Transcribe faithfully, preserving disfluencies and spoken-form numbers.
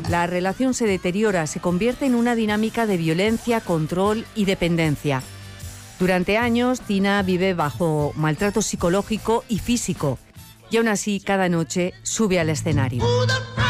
La relación se deteriora, se convierte en una dinámica de violencia, control y dependencia. Durante años, Tina vive bajo maltrato psicológico y físico, y aún así cada noche sube al escenario.